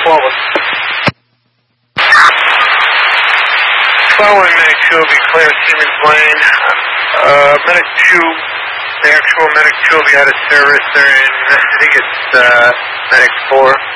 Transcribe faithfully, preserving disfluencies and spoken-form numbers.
over. Following Medic two will be clear Siemens Lane. Uh, Medic two, the actual Medic two will be out of service. They're in, I think it's uh, Medic four.